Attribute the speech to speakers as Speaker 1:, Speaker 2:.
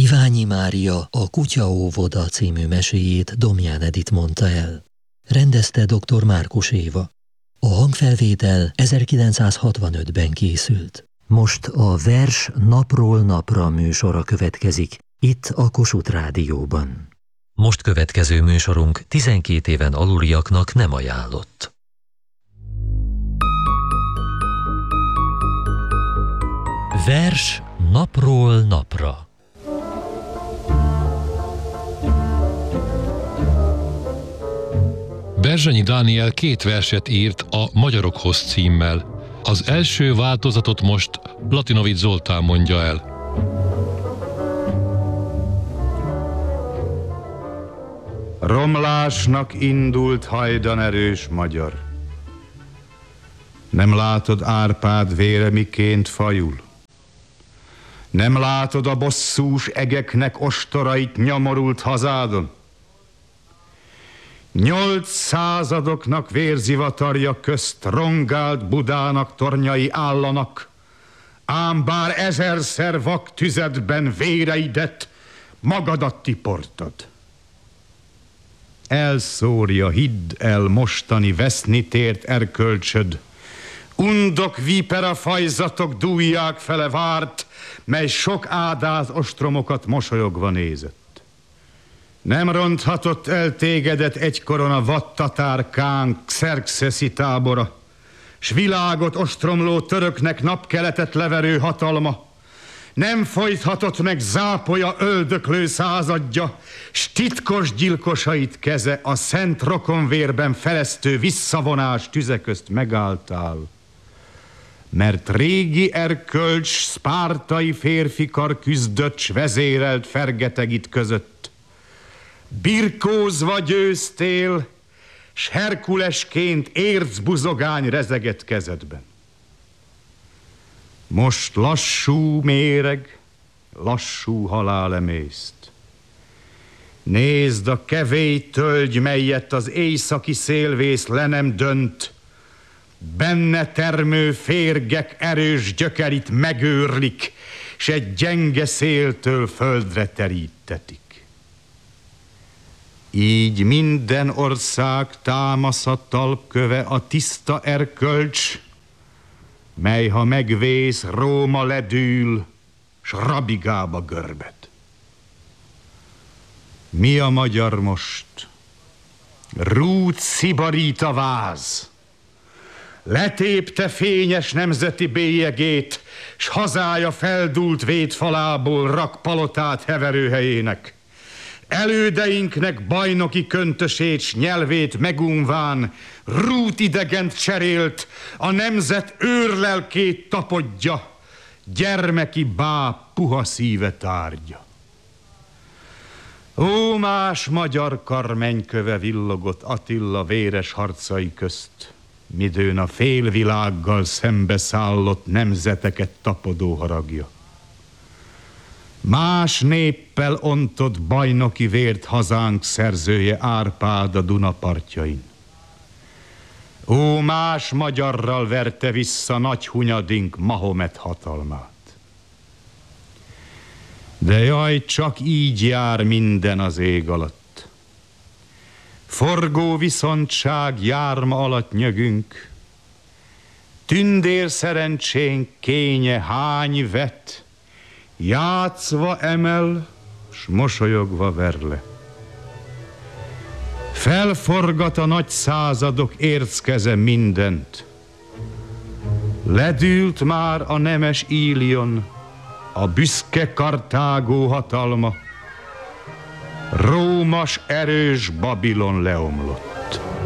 Speaker 1: Iványi Mária a Kutyaóvoda című meséjét Domján Edit mondta el. Rendezte dr. Márkus Éva. A hangfelvétel 1965-ben készült. Most a Vers napról napra műsora következik, itt a Kossuth Rádióban. Most következő műsorunk 12 éven aluliaknak nem ajánlott. Vers napról napra.
Speaker 2: Berzsenyi Dániel 2 verset írt a Magyarokhoz címmel. Az első változatot most Latinovics Zoltán mondja el.
Speaker 3: Romlásnak indult hajdanerős magyar. Nem látod Árpád vére miként fajul? Nem látod a bosszús egeknek ostorait nyomorult hazádon? 8 századoknak vérzivatarja közt rongált Budának tornyai állanak, ám bár 1000-szer vak tüzedben véreidet, magadat tiportad. Elszórja, hidd el, mostani veszni tért erkölcsöd, undok vípera fajzatok dúlják fele várt, mely sok ádáz ostromokat mosolyogva nézett. Nem ronthatott el tégedet egykoron a vadtatár kán Xerxeszi tábora, s világot ostromló töröknek napkeletet leverő hatalma. Nem folythatott meg zápolya öldöklő századja, s titkos gyilkosait keze a szent rokonvérben felesztő visszavonás tüze közt megálltál. Mert régi erkölcs szpártai férfikar küzdött, s vezérelt Fergetegit között. Birkózva győztél, s Herkulesként ércbuzogány rezegett kezedben. Most lassú méreg, lassú halál emészt. Nézd a kevély tölgy, melyet az éjszaki szélvész le nem dönt, benne termő férgek erős gyökerit megőrlik, s egy gyenge széltől földre terítetik. Így minden ország támasza talpköve a tiszta erkölcs, mely ha megvész, Róma ledül, s rabigába görbed. Mi a magyar most? Rút szibarít a váz, letépte fényes nemzeti bélyegét, s hazája feldúlt védfalából rak palotát heverőhelyének. Elődeinknek bajnoki köntösét s nyelvét megunván rút idegent cserélt, a nemzet őrlelkét tapodja, gyermeki báb puha szíve tárgya. Ó, más magyar kar mennyköve villogott Attila véres harcai közt, midőn a félvilággal szembeszállott nemzeteket tapodó haragja. Más néppel ontott bajnoki vért hazánk szerzője Árpád a Duna partjain. Ó, más magyarral verte vissza nagy hunyadink Mahomet hatalmát. De jaj, csak így jár minden az ég alatt. Forgó viszontság járma alatt nyögünk, tündér szerencsénk kénye hány vet, játszva emel, s mosolyogva verle. Felforgat a nagy századok érckeze mindent. Ledült már a nemes Ílion, a büszke Kartágó hatalma. Rómas erős Babilon leomlott.